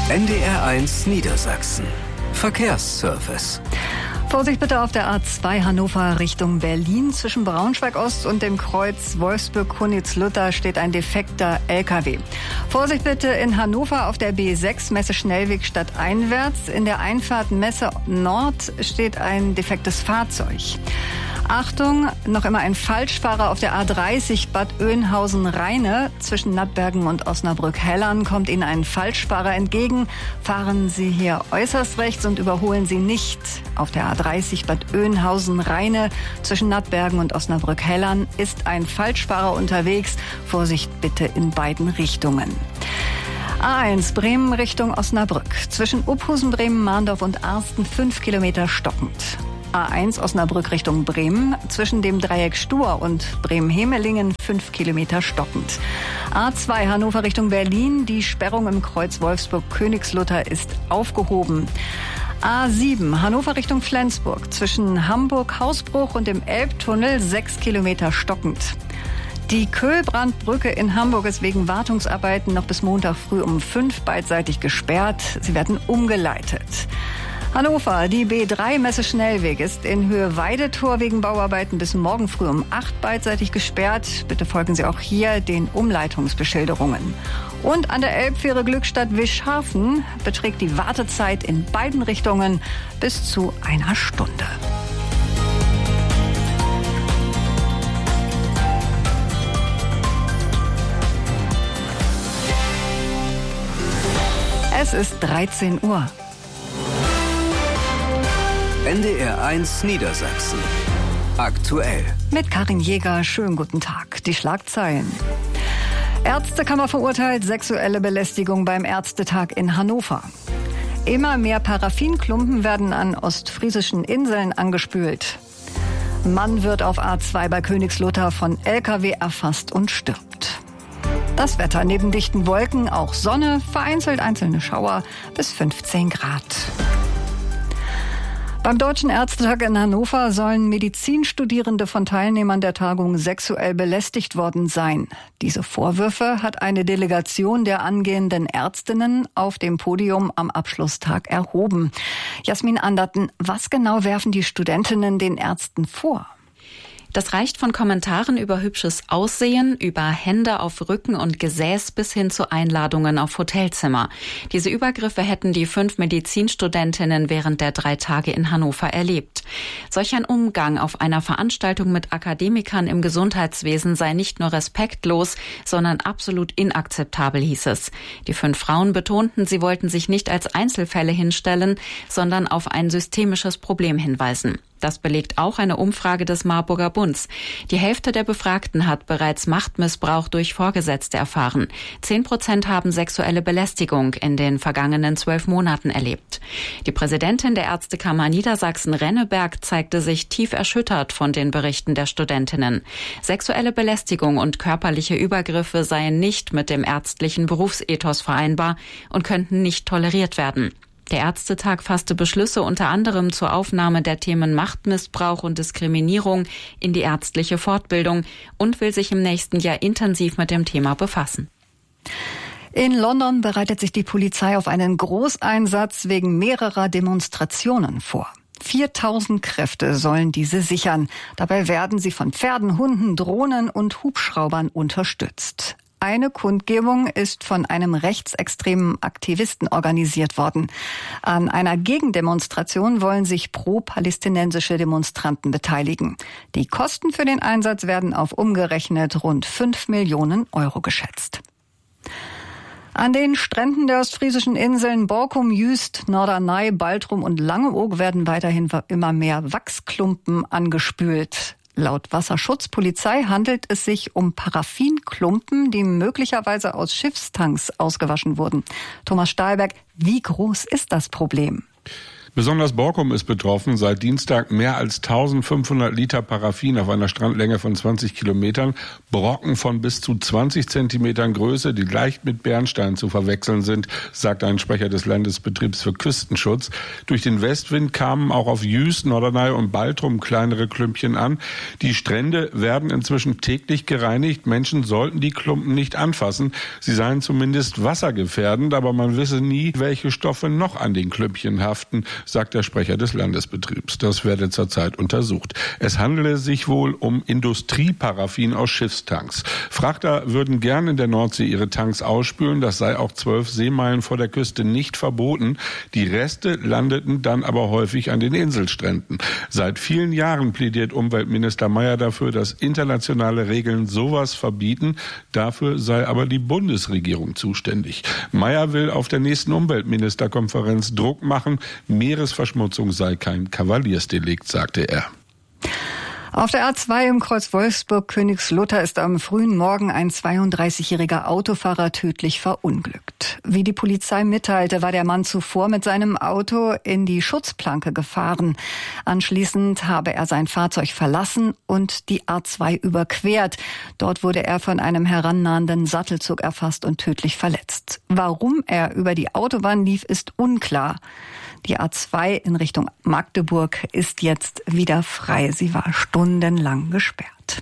NDR1 Niedersachsen. Verkehrsservice. Vorsicht bitte auf der A2 Hannover Richtung Berlin. Zwischen Braunschweig-Ost und dem Kreuz Wolfsburg-Königslutter steht ein defekter LKW. Vorsicht bitte in Hannover auf der B6 Messe Schnellweg stadteinwärts. In der Einfahrt Messe Nord steht ein defektes Fahrzeug. Achtung, noch immer ein Falschfahrer auf der A30 Bad Oeynhausen-Rheine. Zwischen Nattbergen und Osnabrück-Hellern kommt Ihnen ein Falschfahrer entgegen. Fahren Sie hier äußerst rechts und überholen Sie nicht. Auf der A30 Bad Oeynhausen-Rheine zwischen Nattbergen und Osnabrück-Hellern ist ein Falschfahrer unterwegs. Vorsicht bitte in beiden Richtungen. A1 Bremen Richtung Osnabrück. Zwischen Uphusen, Bremen, Mahndorf und Arsten 5 Kilometer stockend. A1 Osnabrück Richtung Bremen, zwischen dem Dreieck Stur und Bremen-Hemelingen 5 Kilometer stockend. A2 Hannover Richtung Berlin, die Sperrung im Kreuz Wolfsburg-Königslutter ist aufgehoben. A7 Hannover Richtung Flensburg, zwischen Hamburg-Hausbruch und dem Elbtunnel 6 Kilometer stockend. Die Köhlbrandbrücke in Hamburg ist wegen Wartungsarbeiten noch bis Montag früh um 5 beidseitig gesperrt. Sie werden umgeleitet. Hannover, die B3 Messe Schnellweg ist in Höhe Weidetor wegen Bauarbeiten bis morgen früh um 8 beidseitig gesperrt. Bitte folgen Sie auch hier den Umleitungsbeschilderungen. Und an der Elbfähre Glückstadt-Wischhafen beträgt die Wartezeit in beiden Richtungen bis zu 1 Stunde. Es ist 13 Uhr. NDR1 Niedersachsen. Aktuell. Mit Karin Jäger, schönen guten Tag. Die Schlagzeilen. Ärztekammer verurteilt sexuelle Belästigung beim Ärztetag in Hannover. Immer mehr Paraffinklumpen werden an ostfriesischen Inseln angespült. Mann wird auf A2 bei Königslutter von LKW erfasst und stirbt. Das Wetter neben dichten Wolken, auch Sonne, vereinzelt einzelne Schauer bis 15 Grad. Beim Deutschen Ärztetag in Hannover sollen Medizinstudierende von Teilnehmern der Tagung sexuell belästigt worden sein. Diese Vorwürfe hat eine Delegation der angehenden Ärztinnen auf dem Podium am Abschlusstag erhoben. Jasmin Anderten, was genau werfen die Studentinnen den Ärzten vor? Das reicht von Kommentaren über hübsches Aussehen, über Hände auf Rücken und Gesäß bis hin zu Einladungen auf Hotelzimmer. Diese Übergriffe hätten die 5 Medizinstudentinnen während der 3 Tage in Hannover erlebt. Solch ein Umgang auf einer Veranstaltung mit Akademikern im Gesundheitswesen sei nicht nur respektlos, sondern absolut inakzeptabel, hieß es. Die 5 Frauen betonten, sie wollten sich nicht als Einzelfälle hinstellen, sondern auf ein systemisches Problem hinweisen. Das belegt auch eine Umfrage des Marburger Bunds. Die Hälfte der Befragten hat bereits Machtmissbrauch durch Vorgesetzte erfahren. 10% haben sexuelle Belästigung in den vergangenen 12 Monaten erlebt. Die Präsidentin der Ärztekammer Niedersachsen, Renneberg, zeigte sich tief erschüttert von den Berichten der Studentinnen. Sexuelle Belästigung und körperliche Übergriffe seien nicht mit dem ärztlichen Berufsethos vereinbar und könnten nicht toleriert werden. Der Ärztetag fasste Beschlüsse unter anderem zur Aufnahme der Themen Machtmissbrauch und Diskriminierung in die ärztliche Fortbildung und will sich im nächsten Jahr intensiv mit dem Thema befassen. In London bereitet sich die Polizei auf einen Großeinsatz wegen mehrerer Demonstrationen vor. 4000 Kräfte sollen diese sichern. Dabei werden sie von Pferden, Hunden, Drohnen und Hubschraubern unterstützt. Eine Kundgebung ist von einem rechtsextremen Aktivisten organisiert worden. An einer Gegendemonstration wollen sich pro-palästinensische Demonstranten beteiligen. Die Kosten für den Einsatz werden auf umgerechnet rund 5 Millionen Euro geschätzt. An den Stränden der ostfriesischen Inseln Borkum, Jüst, Norderney, Baltrum und Langeoog werden weiterhin immer mehr Wachsklumpen angespült. Laut Wasserschutzpolizei handelt es sich um Paraffinklumpen, die möglicherweise aus Schiffstanks ausgewaschen wurden. Thomas Stahlberg, wie groß ist das Problem? Besonders Borkum ist betroffen. Seit Dienstag mehr als 1500 Liter Paraffin auf einer Strandlänge von 20 Kilometern. Brocken von bis zu 20 Zentimetern Größe, die leicht mit Bernstein zu verwechseln sind, sagt ein Sprecher des Landesbetriebs für Küstenschutz. Durch den Westwind kamen auch auf Jüst, Norderney und Baltrum kleinere Klümpchen an. Die Strände werden inzwischen täglich gereinigt. Menschen sollten die Klumpen nicht anfassen. Sie seien zumindest wassergefährdend, aber man wisse nie, welche Stoffe noch an den Klümpchen haften, sagt der Sprecher des Landesbetriebs. Das werde zurzeit untersucht. Es handele sich wohl um Industrieparaffin aus Schiffstanks. Frachter würden gern in der Nordsee ihre Tanks ausspülen. Das sei auch 12 Seemeilen vor der Küste nicht verboten. Die Reste landeten dann aber häufig an den Inselstränden. Seit vielen Jahren plädiert Umweltminister Mayer dafür, dass internationale Regeln sowas verbieten. Dafür sei aber die Bundesregierung zuständig. Mayer will auf der nächsten Umweltministerkonferenz Druck machen. Meeresverschmutzung sei kein Kavaliersdelikt, sagte er. Auf der A2 im Kreuz Wolfsburg-Königslutter ist am frühen Morgen ein 32-jähriger Autofahrer tödlich verunglückt. Wie die Polizei mitteilte, war der Mann zuvor mit seinem Auto in die Schutzplanke gefahren. Anschließend habe er sein Fahrzeug verlassen und die A2 überquert. Dort wurde er von einem herannahenden Sattelzug erfasst und tödlich verletzt. Warum er über die Autobahn lief, ist unklar. Die A2 in Richtung Magdeburg ist jetzt wieder frei. Sie war stundenlang gesperrt.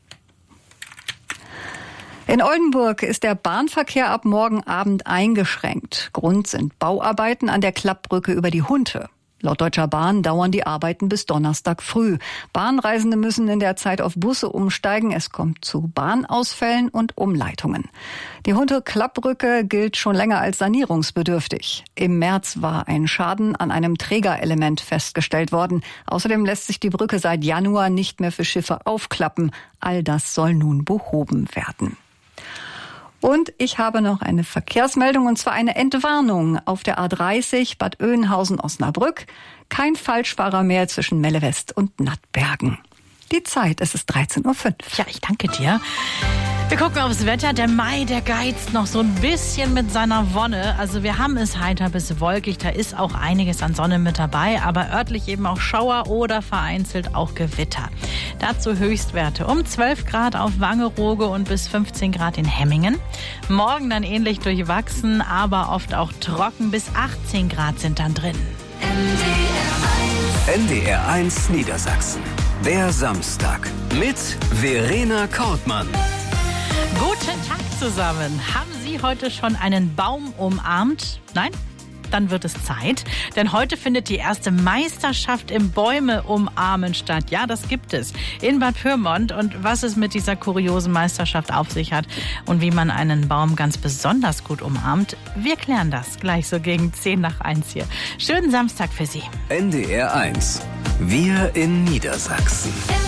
In Oldenburg ist der Bahnverkehr ab morgen Abend eingeschränkt. Grund sind Bauarbeiten an der Klappbrücke über die Hunte. Laut Deutscher Bahn dauern die Arbeiten bis Donnerstag früh. Bahnreisende müssen in der Zeit auf Busse umsteigen. Es kommt zu Bahnausfällen und Umleitungen. Die Hunte-Klappbrücke gilt schon länger als sanierungsbedürftig. Im März war ein Schaden an einem Trägerelement festgestellt worden. Außerdem lässt sich die Brücke seit Januar nicht mehr für Schiffe aufklappen. All das soll nun behoben werden. Und ich habe noch eine Verkehrsmeldung, und zwar eine Entwarnung auf der A30 Bad Oeynhausen-Osnabrück. Kein Falschfahrer mehr zwischen Melle West und Nattbergen. Die Zeit, es ist 13:05 Uhr. Ja, ich danke dir. Wir gucken aufs Wetter. Der Mai, der geizt noch so ein bisschen mit seiner Wonne. Also wir haben es heiter bis wolkig. Da ist auch einiges an Sonne mit dabei. Aber örtlich eben auch Schauer oder vereinzelt auch Gewitter. Dazu Höchstwerte um 12 Grad auf Wangerooge und bis 15 Grad in Hemmingen. Morgen dann ähnlich durchwachsen, aber oft auch trocken. Bis 18 Grad sind dann drin. NDR1 Niedersachsen. Der Samstag mit Verena Kortmann. Guten Tag zusammen. Haben Sie heute schon einen Baum umarmt? Nein? Dann wird es Zeit, denn heute findet die erste Meisterschaft im Bäume umarmen statt. Ja, das gibt es in Bad Pyrmont. Und was es mit dieser kuriosen Meisterschaft auf sich hat und wie man einen Baum ganz besonders gut umarmt, wir klären das gleich so gegen 10:10 hier. Schönen Samstag für Sie. NDR1. Wir in Niedersachsen.